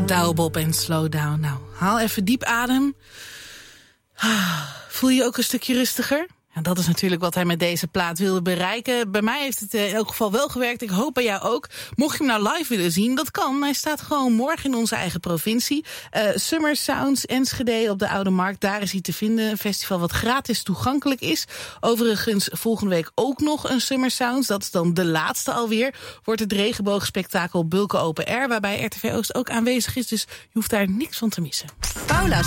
Douwe Bob en Slow Down. Nou, haal even diep adem. Voel je je ook een stukje rustiger? En dat is natuurlijk wat hij met deze plaat wilde bereiken. Bij mij heeft het in elk geval wel gewerkt. Ik hoop bij jou ook. Mocht je hem nou live willen zien, dat kan. Hij staat gewoon morgen in onze eigen provincie. Summer Sounds Enschede op de Oude Markt. Daar is hij te vinden. Een festival wat gratis toegankelijk is. Overigens volgende week ook nog een Summer Sounds. Dat is dan de laatste alweer. Wordt het regenboogspektakel Bulken Open Air. Waarbij RTV Oost ook aanwezig is. Dus je hoeft daar niks van te missen. Paula's